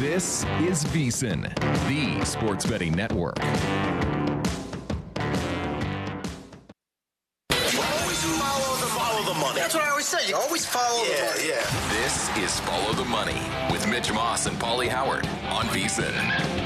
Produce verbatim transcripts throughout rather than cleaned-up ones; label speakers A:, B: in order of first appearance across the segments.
A: This is VSiN, the sports betting network.
B: Always follow the, follow the money. That's what I always say. You always follow yeah, the money. Yeah.
A: This is Follow the Money with Mitch Moss and Paulie Howard on VSiN.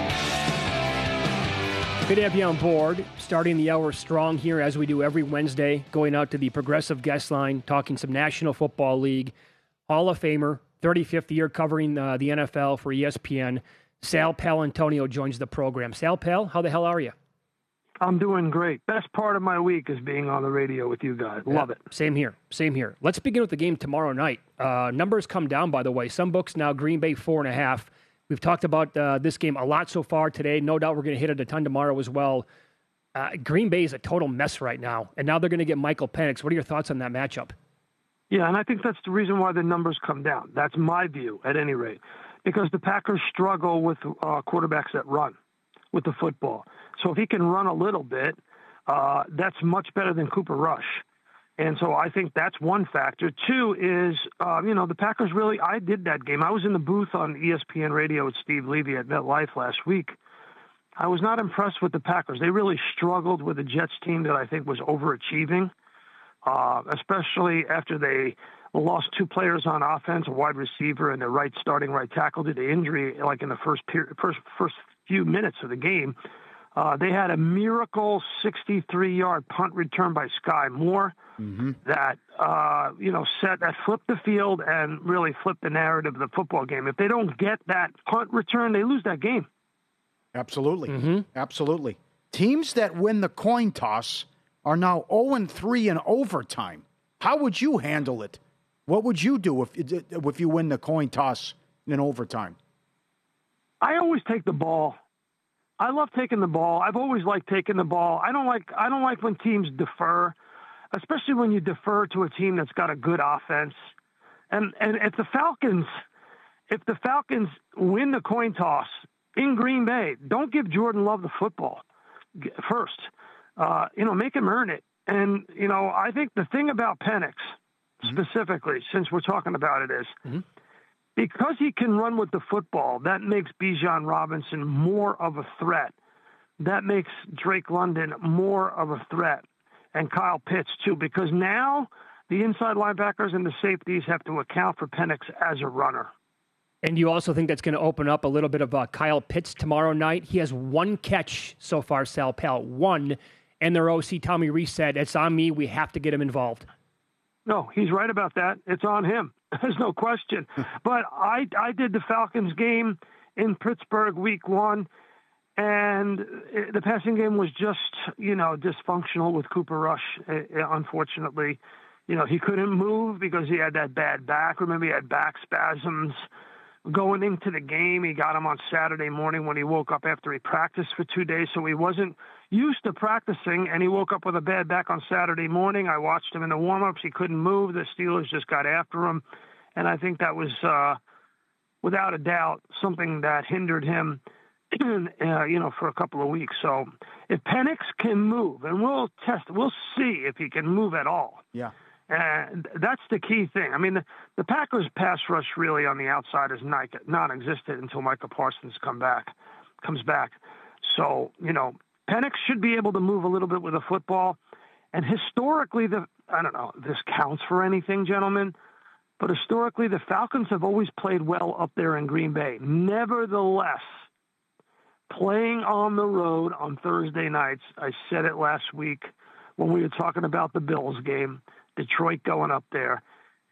C: Good to have you on board. Starting the hour strong here as we do every Wednesday, going out to the Progressive Guest Line, talking some National Football League. Hall of Famer, thirty-fifth year covering uh, the N F L for E S P N. Sal Paolantonio joins the program. Sal Pal, how the hell are you?
D: I'm doing great. Best part of my week is being on the radio with you guys. Love
C: yeah,
D: it.
C: Same here. Same here. Let's begin with the game tomorrow night. Uh, numbers come down, by the way. Some books now, Green Bay four and a half. We've talked about uh, this game a lot so far today. No doubt we're going to hit it a ton tomorrow as well. Uh, Green Bay is a total mess right now, and now they're going to get Michael Penix. What are your thoughts on that matchup?
D: Yeah, and I think that's the reason why the numbers come down. That's my view, at any rate, because the Packers struggle with uh, quarterbacks that run with the football. So if he can run a little bit, uh, that's much better than Cooper Rush. And so I think that's one factor. Two is, uh, you know, the Packers really, I did that game. I was in the booth on E S P N Radio with Steve Levy at MetLife last week. I was not impressed with the Packers. They really struggled with a Jets team that I think was overachieving, uh, especially after they lost two players on offense, a wide receiver and their right starting right tackle due to injury, like in the first period, first, first few minutes of the game. Uh, they had a miracle sixty-three-yard punt return by Sky Moore mm-hmm. that, uh, you know, set that flipped the field and really flipped the narrative of the football game. If they don't get that punt return, they lose that game.
E: Absolutely.
C: Mm-hmm.
E: Absolutely. Teams that win the coin toss are now oh and three in overtime. How would you handle it? What would you do if if you win the coin toss in overtime?
D: I always take the ball. I love taking the ball. I've always liked taking the ball. I don't like I don't like when teams defer, especially when you defer to a team that's got a good offense. And and if the Falcons if the Falcons win the coin toss in Green Bay, don't give Jordan Love the football first. Uh, you know, make him earn it. And you know, I think the thing about Penix specifically, since we're talking about it, is mm-hmm. because he can run with the football, that makes Bijan Robinson more of a threat. That makes Drake London more of a threat. And Kyle Pitts, too, because now the inside linebackers and the safeties have to account for Penix as a runner.
C: And you also think that's going to open up a little bit of uh, Kyle Pitts tomorrow night? He has one catch so far, Sal Pal, one. And their O C, Tommy Rees, said, it's on me. We have to get him involved.
D: No, he's right about that. It's on him. There's no question. But I I did the Falcons game in Pittsburgh week one, and it, the passing game was just, you know, dysfunctional with Cooper Rush, uh, unfortunately. You know, he couldn't move because he had that bad back. Remember, he had back spasms. Going into the game, he got him on Saturday morning when he woke up after he practiced for two days, so he wasn't used to practicing, and he woke up with a bad back on Saturday morning. I watched him in the warm-ups. He couldn't move. The Steelers just got after him, and I think that was, uh, without a doubt, something that hindered him, uh, you know, for a couple of weeks. So if Penix can move, and we'll test, we'll see if he can move at all.
E: Yeah.
D: And that's the key thing. I mean, the, the Packers' pass rush really on the outside is not, non-existent until Micah Parsons come back, comes back. So, you know, Penix should be able to move a little bit with a football. And historically, the I don't know if this counts for anything, gentlemen, but historically the Falcons have always played well up there in Green Bay. Nevertheless, playing on the road on Thursday nights, I said it last week when we were talking about the Bills game, Detroit going up there.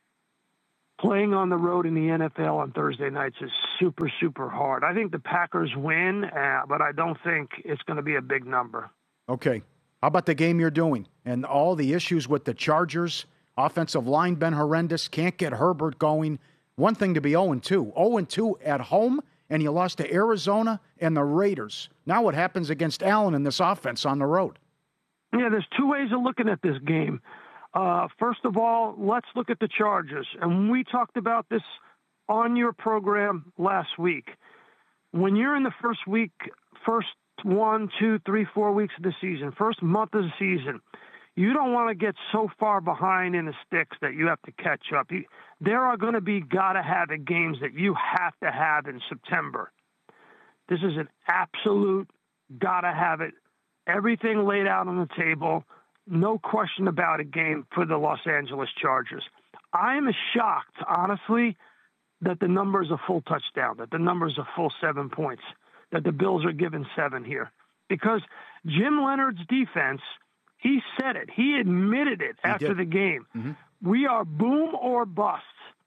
D: Playing on the road in the N F L on Thursday nights is super, super hard. I think the Packers win, uh, but I don't think it's going to be a big number.
E: Okay. How about the game you're doing and all the issues with the Chargers? Offensive line been horrendous. Can't get Herbert going. One thing to be oh and two. oh and two at home, and you lost to Arizona and the Raiders. Now what happens against Allen in this offense on the road?
D: Yeah, there's two ways of looking at this game. Uh, first of all, let's look at the Chargers. And we talked about this on your program last week. When you're in the first week, first one, two, three, four weeks of the season, first month of the season, you don't want to get so far behind in the sticks that you have to catch up. You, there are going to be gotta-have-it games that you have to have in September. This is an absolute gotta-have-it. Everything laid out on the table, no question about it game for the Los Angeles Chargers. I'm shocked, honestly, that the number is a full touchdown, that the number is a full seven points, that the Bills are given seven here. Because Jim Leonard's defense, he said it. He admitted it
E: he
D: after
E: did.
D: the game.
E: Mm-hmm.
D: We are boom or bust.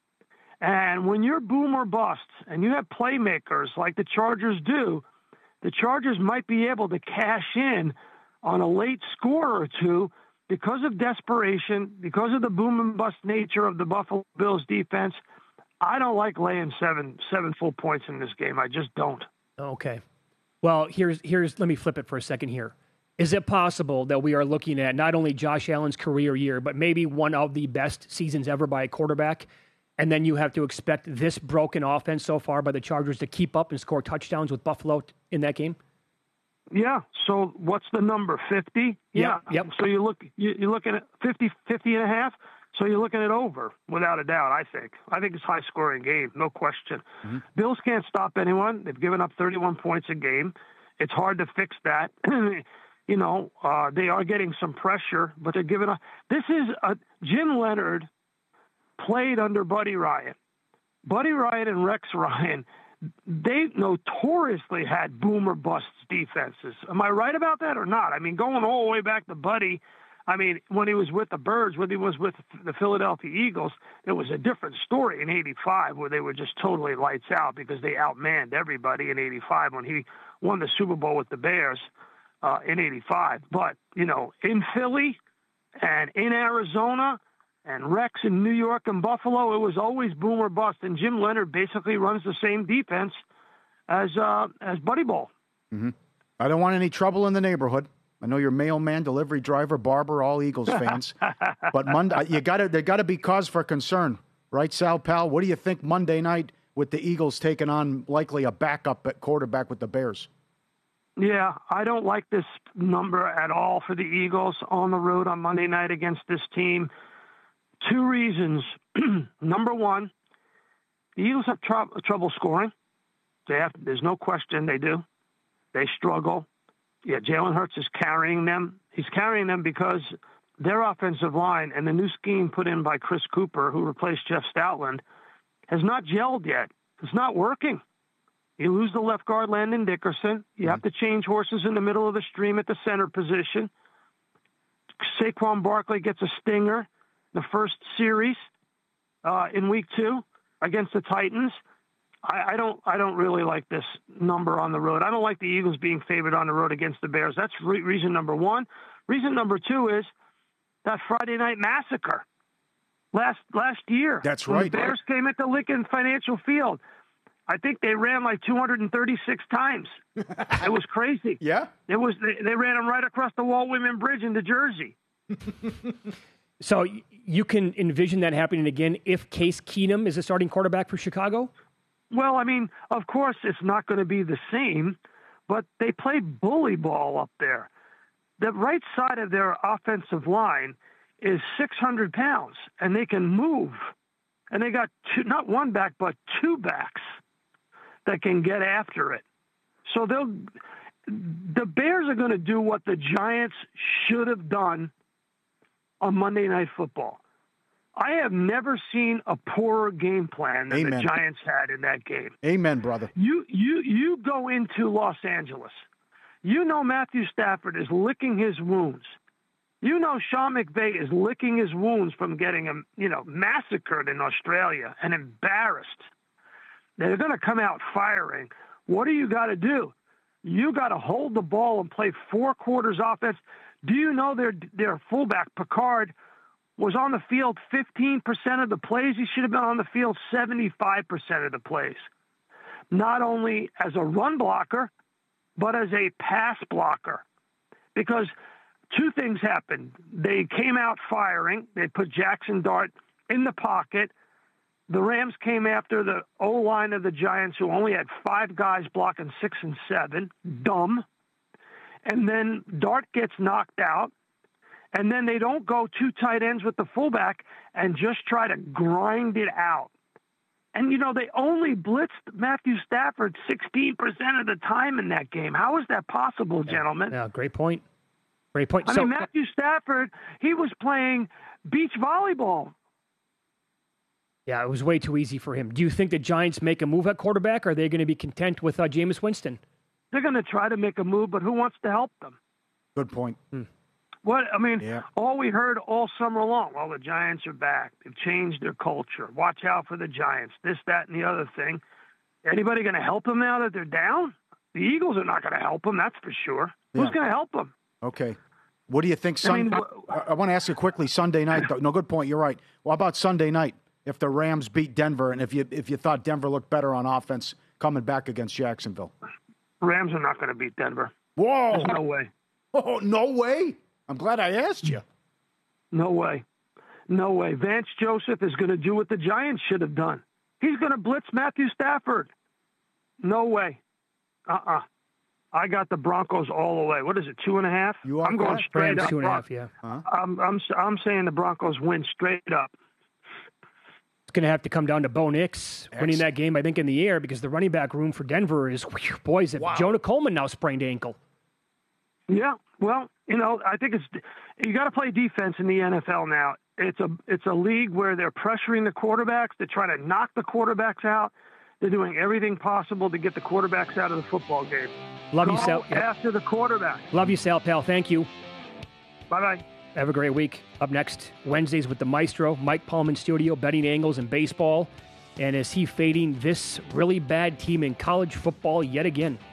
D: And when you're boom or bust and you have playmakers like the Chargers do, the Chargers might be able to cash in on a late score or two because of desperation, because of the boom and bust nature of the Buffalo Bills defense. I don't like laying seven seven full points in this game. I just don't.
C: Okay. Well, here's here's let me flip it for a second here. Is it possible that we are looking at not only Josh Allen's career year, but maybe one of the best seasons ever by a quarterback, and then you have to expect this broken offense so far by the Chargers to keep up and score touchdowns with Buffalo in that game?
D: Yeah. So what's the number? fifty? Yeah.
C: Yep. yep.
D: So you look you, you're looking at fifty, fifty and a half. So you're looking at over, without a doubt, I think. I think it's a high-scoring game, no question. Mm-hmm. Bills can't stop anyone. They've given up thirty-one points a game. It's hard to fix that. you know, uh, they are getting some pressure, but they're giving up. This is a, Jim Leonard played under Buddy Ryan. Buddy Ryan and Rex Ryan, they notoriously had boomer busts defenses. Am I right about that or not? I mean, going all the way back to Buddy, I mean, when he was with the Birds, when he was with the Philadelphia Eagles, it was a different story in eighty-five where they were just totally lights out because they outmanned everybody in eighty-five when he won the Super Bowl with the Bears uh, in eighty-five. But, you know, in Philly and in Arizona and Rex in New York and Buffalo, it was always boom or bust. And Jim Leonard basically runs the same defense as, uh, as Buddy Ball.
E: Mm-hmm. I don't want any trouble in the neighborhood. I know you're mailman, delivery driver, barber, all Eagles fans. But Monday, you got to there got to be cause for concern, right, Sal Pal? What do you think Monday night with the Eagles taking on likely a backup at quarterback with the Bears?
D: Yeah, I don't like this number at all for the Eagles on the road on Monday night against this team. Two reasons. Number one, the Eagles have tr- trouble scoring. They have. There's no question they do. They struggle. Yeah, Jalen Hurts is carrying them. He's carrying them because their offensive line and the new scheme put in by Chris Cooper, who replaced Jeff Stoutland, has not gelled yet. It's not working. You lose the left guard, Landon Dickerson. You have to change horses in the middle of the stream at the center position. Saquon Barkley gets a stinger the first series uh, in week two against the Titans. I, I don't. I don't really like this number on the road. I don't like the Eagles being favored on the road against the Bears. That's re- reason number one. Reason number two is that Friday night massacre last last year.
E: That's
D: when
E: right.
D: The Bears came into Lincoln Financial Field. I think they ran like two hundred thirty-six times. It was crazy.
E: Yeah.
D: It was. They, they ran them right across the Walt Whitman Bridge into Jersey.
C: So you can envision that happening again if Case Keenum is a starting quarterback for Chicago?
D: Well, I mean, of course, it's not going to be the same, but they play bully ball up there. The right side of their offensive line is six hundred pounds, and they can move. And they got two, not one back, but two backs that can get after it. So they'll, the Bears are going to do what the Giants should have done on Monday Night Football. I have never seen a poorer game plan than
E: Amen.
D: the Giants had in that game.
E: Amen, brother.
D: You you you go into Los Angeles. You know Matthew Stafford is licking his wounds. You know Sean McVay is licking his wounds from getting him, you know, massacred in Australia and embarrassed. They're going to come out firing. What do you got to do? You got to hold the ball and play four quarters offense. Do you know their their fullback Picard was on the field fifteen percent of the plays? He should have been on the field seventy-five percent of the plays. Not only as a run blocker, but as a pass blocker. Because two things happened. They came out firing. They put Jackson Dart in the pocket. The Rams came after the O-line of the Giants, who only had five guys blocking six and seven. Dumb. And then Dart gets knocked out. And then they don't go two tight ends with the fullback and just try to grind it out. And, you know, they only blitzed Matthew Stafford sixteen percent of the time in that game. How is that possible, gentlemen?
C: Yeah, great point. Great point.
D: I
C: so,
D: mean, Matthew Stafford, he was playing beach volleyball.
C: Yeah, it was way too easy for him. Do you think the Giants make a move at quarterback, or are they going to be content with uh, Jameis Winston?
D: They're going to try to make a move, but who wants to help them?
E: Good point.
C: Hmm.
D: What I mean,
E: yeah.
D: all we heard all summer long, well, the Giants are back. They've changed their culture. Watch out for the Giants. This, that, and the other thing. Anybody going to help them now that they're down? The Eagles are not going to help them, that's for sure.
E: Yeah.
D: Who's going to help them?
E: Okay. What do you think? Sun- I, mean, I, I want to ask you quickly. Sunday night, though. No, good point. You're right. Well, how about Sunday night? If the Rams beat Denver, and if you if you thought Denver looked better on offense coming back against Jacksonville,
D: Rams are not going to beat Denver.
E: Whoa!
D: There's no way.
E: Oh, no way! I'm glad I asked you.
D: No way. No way. Vance Joseph is going to do what the Giants should have done. He's going to blitz Matthew Stafford. No way. Uh-uh. I got the Broncos all the way. What is it, two and a half?
E: You are
D: I'm going
E: correct.
D: straight
C: Rams
D: up.
C: two and a half, yeah.
E: Huh?
D: I'm, I'm, I'm saying the Broncos win straight up.
C: It's going to have to come down to Bo Nix winning that game, I think, in the air, because the running back room for Denver is, whew, boys, if
E: Wow.
C: Jonah Coleman now sprained ankle.
D: Yeah, well, you know, I think it's you got to play defense in the N F L now. It's a it's a league where they're pressuring the quarterbacks. They're trying to knock the quarterbacks out. They're doing everything possible to get the quarterbacks out of the football game.
C: Love
D: Go
C: you, Sal.
D: after the quarterback.
C: Love you, Sal, pal. Thank you.
D: Bye-bye.
C: Have a great week. Up next, Wednesdays with the Maestro, Mike Pullman Studio, betting angles in baseball. And is he fading this really bad team in college football yet again?